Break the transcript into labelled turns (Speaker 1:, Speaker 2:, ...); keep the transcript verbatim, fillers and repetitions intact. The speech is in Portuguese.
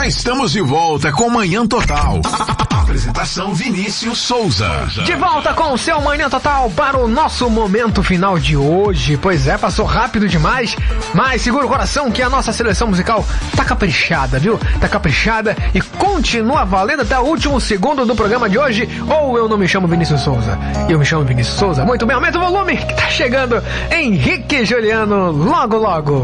Speaker 1: Já estamos de volta com Manhã Total. Apresentação Vinícius Souza.
Speaker 2: De volta com o seu Manhã Total para o nosso momento final de hoje. Pois é, passou rápido demais, mas segura o coração que a nossa seleção musical tá caprichada, viu? Tá caprichada e continua valendo até o último segundo do programa de hoje. Ou eu não me chamo Vinícius Souza, eu me chamo Vinícius Souza. Muito bem, aumenta o volume que tá chegando Henrique e Juliano logo logo.